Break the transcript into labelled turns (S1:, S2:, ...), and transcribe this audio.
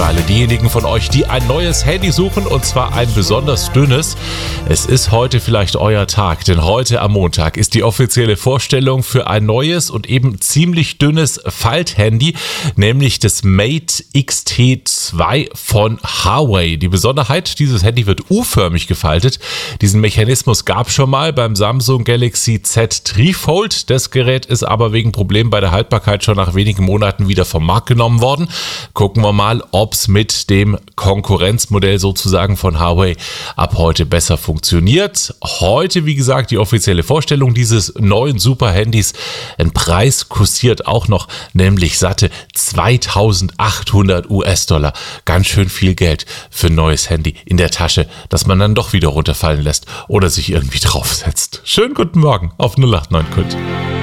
S1: alle diejenigen von euch, die ein neues Handy suchen und zwar ein besonders dünnes. Es ist heute vielleicht euer Tag, denn heute am Montag ist die offizielle Vorstellung für ein neues und eben ziemlich dünnes Falthandy, nämlich das Mate X-T2 von Huawei. Die Besonderheit, dieses Handy wird U-förmig gefaltet. Diesen Mechanismus gab es schon mal beim Samsung Galaxy Z Trifold. Das Gerät ist aber wegen Problemen bei der Haltbarkeit schon nach wenigen Monaten wieder vom Markt genommen worden. Gucken wir mal, ob es mit dem Konkurrenzmodell sozusagen von Huawei ab heute besser funktioniert. Heute, wie gesagt, die offizielle Vorstellung dieses neuen Super-Handys. Ein Preis kursiert auch noch, nämlich satte 2.800 US-Dollar. Ganz schön viel Geld für ein neues Handy in der Tasche, das man dann doch wieder runterfallen lässt oder sich irgendwie draufsetzt. Schönen guten Morgen auf 089 Kult.